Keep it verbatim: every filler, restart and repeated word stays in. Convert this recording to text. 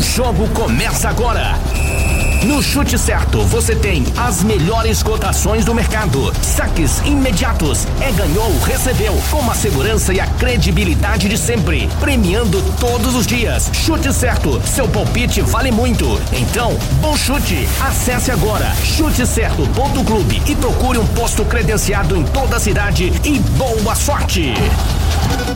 jogo começa agora. No Chute Certo, você tem as melhores cotações do mercado. Saques imediatos. É ganhou, recebeu. Com a segurança e a credibilidade de sempre. Premiando todos os dias. Chute Certo, seu palpite vale muito. Então, bom chute. Acesse agora chute certo ponto clube e procure um posto credenciado em toda a cidade e boa sorte.